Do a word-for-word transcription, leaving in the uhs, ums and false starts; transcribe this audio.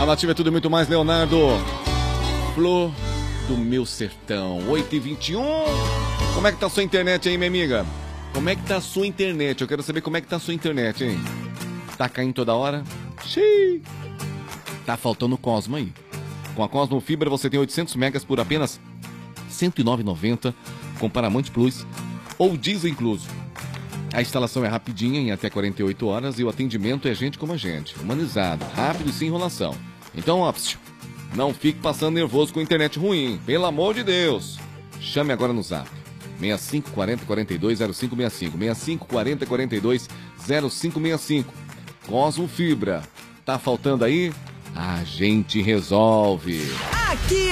A Nativa é tudo e muito mais, Leonardo. Flor do meu sertão, oito e vinte e um. Como é que tá a sua internet aí, minha amiga? Como é que tá a sua internet? Eu quero saber como é que tá a sua internet, hein? Tá caindo toda hora? Xiii. Tá faltando Cosmo aí. Com a Cosmo Fibra você tem oitocentos megas por apenas cento e nove reais e noventa centavos com Paramount Plus ou diesel incluso. A instalação é rapidinha, em até quarenta e oito horas, e o atendimento é gente como a gente, humanizado, rápido e sem enrolação. Então, ó, psiu, não fique passando nervoso com internet ruim, pelo amor de Deus. Chame agora no zap. seis cinco quatro zero quatro dois zero cinco seis cinco, seis cinco quatro zero quatro dois zero cinco seis cinco. Cosmo Fibra. Tá faltando aí? A gente resolve. Aqui